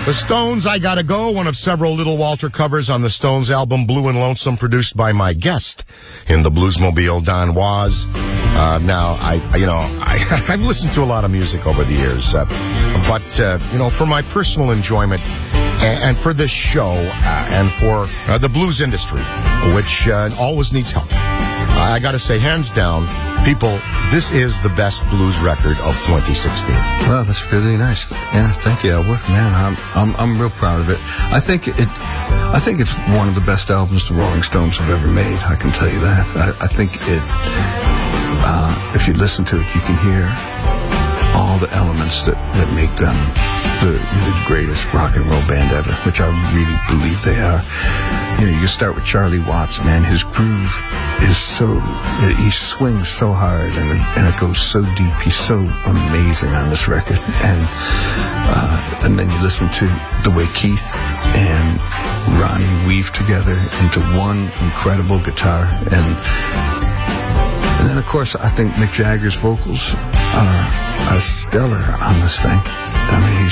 The Stones, I Gotta Go, one of several Little Walter covers on the Stones album Blue and Lonesome, produced by my guest in the Bluesmobile, Don Was. Now, I've listened to a lot of music over the years, but for my personal enjoyment and for this show and for the blues industry, which always needs help, I gotta say, hands down, people, this is the best blues record of 2016. Well, that's really nice. Yeah, thank you, Albert. Man, I'm real proud of it. I think it's one of the best albums the Rolling Stones have ever made. I can tell you that. I think it. If you listen to it, you can hear all the elements that make them the greatest rock and roll band ever, which I really believe they are. You start with Charlie Watts, man. His groove is he swings so hard and it goes so deep. He's so amazing on this record. And then you listen to the way Keith and Ronnie weave together into one incredible guitar. And then, of course, I think Mick Jagger's vocals are stellar on this thing. I mean,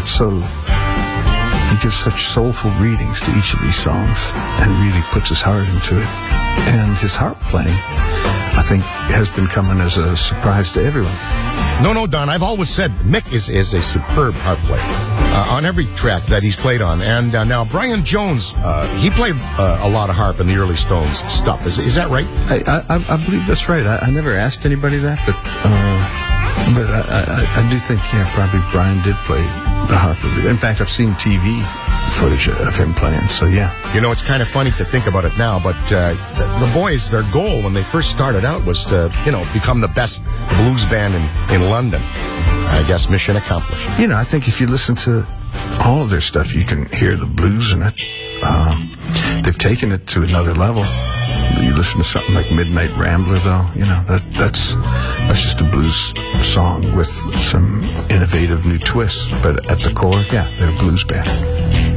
he gives such soulful readings to each of these songs and really puts his heart into it. And his harp playing, I think, has been coming as a surprise to everyone. No, Don, I've always said Mick is a superb harp player on every track that he's played on. And now Brian Jones, he played a lot of harp in the early Stones stuff. Is that right? I believe that's right. I never asked anybody that, but I do think, probably Brian did play the harp. In fact, I've seen TV footage of him playing, so yeah. It's kind of funny to think about it now, but the boys, their goal when they first started out was to, become the best blues band in London. I guess mission accomplished. I think if you listen to all of their stuff, you can hear the blues in it. They've taken it to another level. You listen to something like Midnight Rambler, though, that's just a blues song with some innovative new twists. But at the core, they're a blues band.